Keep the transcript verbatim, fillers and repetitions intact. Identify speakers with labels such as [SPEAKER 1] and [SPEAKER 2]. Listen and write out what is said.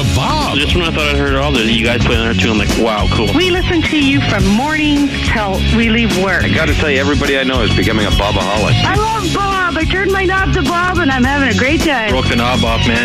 [SPEAKER 1] to Bob.
[SPEAKER 2] Just when I thought I'd heard all this, you guys play on there too. I'm like, wow, cool.
[SPEAKER 3] We listen to you from morning till we leave work.
[SPEAKER 4] I got to tell you, everybody I know is becoming a Bobaholic.
[SPEAKER 3] I love Bob. I turned my knob to Bob, and I'm having a great time.
[SPEAKER 2] Broke the knob off, man.